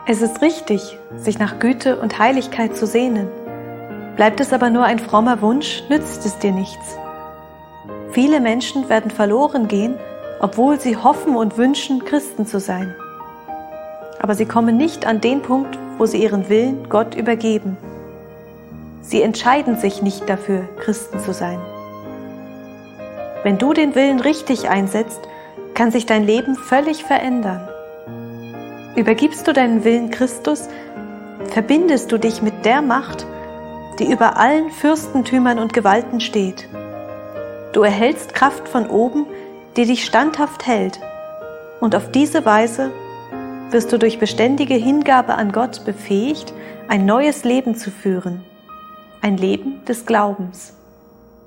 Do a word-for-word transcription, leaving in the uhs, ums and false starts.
Es ist richtig, sich nach Güte und Heiligkeit zu sehnen. Bleibt es aber nur ein frommer Wunsch, nützt es dir nichts. Viele Menschen werden verloren gehen, obwohl sie hoffen und wünschen, Christen zu sein. Aber sie kommen nicht an den Punkt, wo sie ihren Willen Gott übergeben. Sie entscheiden sich nicht dafür, Christen zu sein. Wenn du den Willen richtig einsetzt, kann sich dein Leben völlig verändern. Übergibst du deinen Willen Christus, verbindest du dich mit der Macht, die über allen Fürstentümern und Gewalten steht. Du erhältst Kraft von oben, die dich standhaft hält, und auf diese Weise wirst du durch beständige Hingabe an Gott befähigt, ein neues Leben zu führen, ein Leben des Glaubens.